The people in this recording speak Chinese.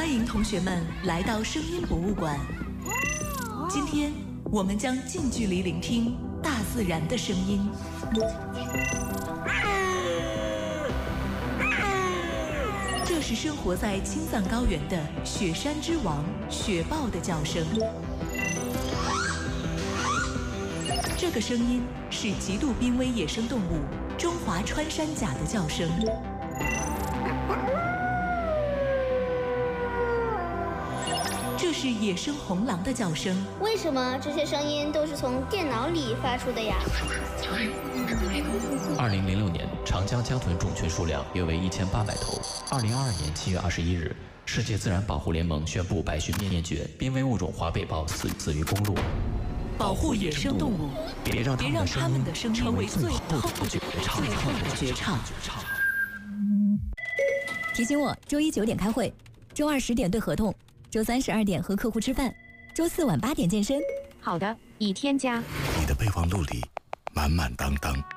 欢迎同学们来到声音博物馆。今天我们将近距离聆听大自然的声音。这是生活在青藏高原的雪山之王雪豹的叫声。这个声音是极度濒危野生动物中华穿山甲的叫声。这是野生红狼的叫声。 为什么这些声音都是从电脑里发出的呀 ？2006年，长江江豚种群数量约为1800头。2022年7月21日，世界自然保护联盟宣布白须灭绝，濒危物种华北豹死于公路。 保护野生动物，别让他们的声音成为最后的绝唱。 提醒我，周一9点开会，周二10点对合同，周三12点和客户吃饭，周四晚8点健身。 好的，已添加。 你的备忘录里满满当当。